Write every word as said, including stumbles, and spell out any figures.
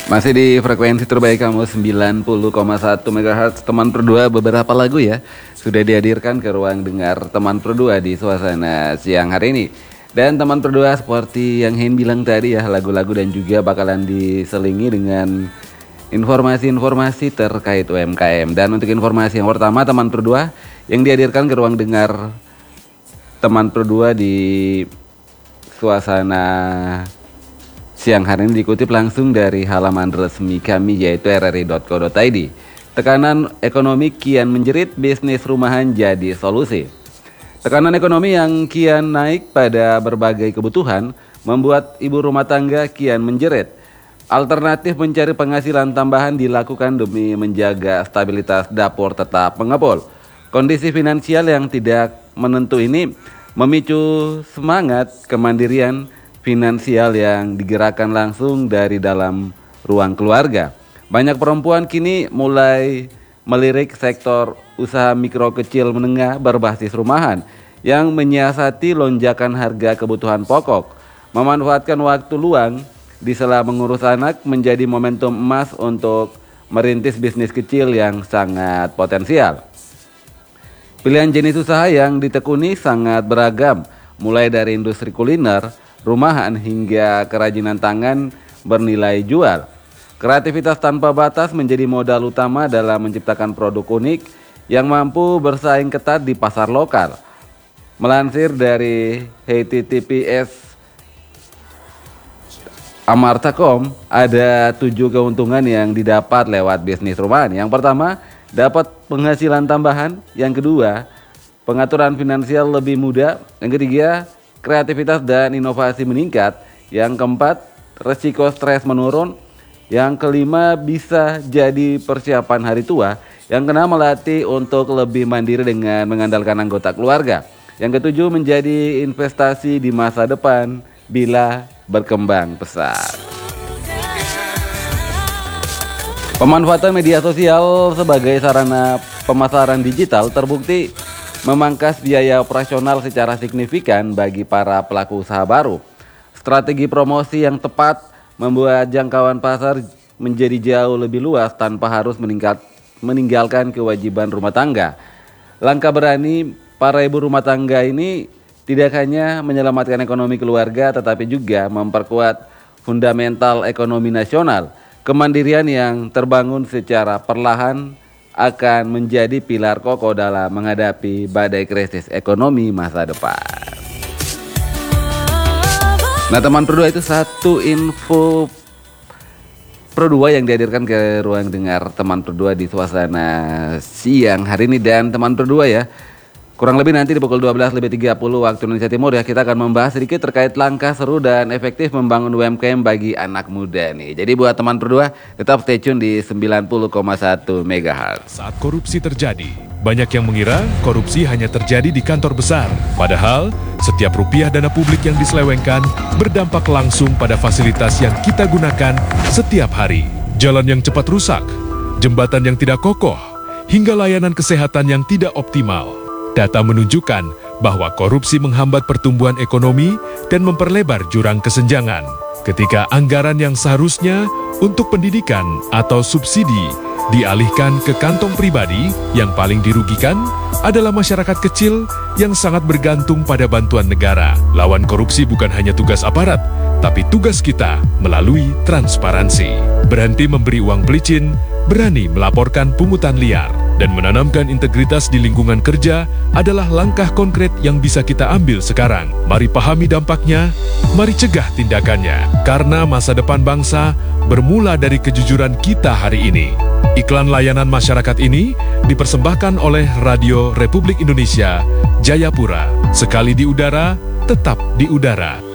Masih di frekuensi terbaik kamu sembilan puluh koma satu megahertz. Teman Perdua, beberapa lagu ya sudah dihadirkan ke ruang dengar Teman Perdua di suasana siang hari ini. Dan Teman Perdua, seperti yang Hen bilang tadi ya, lagu-lagu dan juga bakalan diselingi dengan informasi-informasi terkait U M K M. Dan untuk informasi yang pertama, Teman Perdua yang dihadirkan ke ruang dengar Teman Perdua di suasana siang hari ini dikutip langsung dari halaman resmi kami, yaitu r r i dot co dot i d. Tekanan ekonomi kian menjerit, bisnis rumahan jadi solusi. Tekanan ekonomi yang kian naik pada berbagai kebutuhan membuat ibu rumah tangga kian menjerit. Alternatif mencari penghasilan tambahan dilakukan demi menjaga stabilitas dapur tetap mengepul. Kondisi finansial yang tidak menentu ini memicu semangat kemandirian finansial yang digerakkan langsung dari dalam ruang keluarga. Banyak perempuan kini mulai melirik sektor usaha mikro kecil menengah berbasis rumahan yang menyiasati lonjakan harga kebutuhan pokok. Memanfaatkan waktu luang di sela mengurus anak menjadi momentum emas untuk merintis bisnis kecil yang sangat potensial. Pilihan jenis usaha yang ditekuni sangat beragam, mulai dari industri kuliner, rumahan hingga kerajinan tangan bernilai jual. Kreativitas tanpa batas menjadi modal utama dalam menciptakan produk unik yang mampu bersaing ketat di pasar lokal. Melansir dari H T T P S amarta titik com, ada tujuh keuntungan yang didapat lewat bisnis rumahan. Yang pertama, dapat penghasilan tambahan. Yang kedua, pengaturan finansial lebih mudah. Yang ketiga, kreativitas dan inovasi meningkat. Yang keempat, resiko stres menurun. Yang kelima, bisa jadi persiapan hari tua. Yang keenam, melatih untuk lebih mandiri dengan mengandalkan anggota keluarga. Yang ketujuh, menjadi investasi di masa depan bila berkembang pesat. Pemanfaatan media sosial sebagai sarana pemasaran digital terbukti memangkas biaya operasional secara signifikan bagi para pelaku usaha baru. Strategi promosi yang tepat membuat jangkauan pasar menjadi jauh lebih luas tanpa harus meningkat, meninggalkan kewajiban rumah tangga. Langkah berani para ibu rumah tangga ini tidak hanya menyelamatkan ekonomi keluarga, tetapi juga memperkuat fundamental ekonomi nasional. Kemandirian yang terbangun secara perlahan akan menjadi pilar kokoh dalam menghadapi badai krisis ekonomi masa depan. Nah, Teman Perdua, itu satu info Perdua yang dihadirkan ke ruang dengar Teman Perdua di suasana siang hari ini. Dan Teman Perdua ya, kurang lebih nanti di pukul dua belas lebih tiga puluh waktu Indonesia Timur ya, kita akan membahas sedikit terkait langkah seru dan efektif membangun U M K M bagi anak muda nih. Jadi buat Teman Perdua, tetap stay tune di sembilan puluh koma satu megahertz. Saat korupsi terjadi, banyak yang mengira korupsi hanya terjadi di kantor besar. Padahal, setiap rupiah dana publik yang diselewengkan berdampak langsung pada fasilitas yang kita gunakan setiap hari. Jalan yang cepat rusak, jembatan yang tidak kokoh, hingga layanan kesehatan yang tidak optimal. Data menunjukkan bahwa korupsi menghambat pertumbuhan ekonomi dan memperlebar jurang kesenjangan. Ketika anggaran yang seharusnya untuk pendidikan atau subsidi dialihkan ke kantong pribadi, yang paling dirugikan adalah masyarakat kecil yang sangat bergantung pada bantuan negara. Lawan korupsi bukan hanya tugas aparat, tapi tugas kita melalui transparansi. Berhenti memberi uang pelicin, berani melaporkan pungutan liar, dan menanamkan integritas di lingkungan kerja adalah langkah konkret yang bisa kita ambil sekarang. Mari pahami dampaknya, mari cegah tindakannya, karena masa depan bangsa bermula dari kejujuran kita hari ini. Iklan layanan masyarakat ini dipersembahkan oleh Radio Republik Indonesia, Jayapura. Sekali di udara, tetap di udara.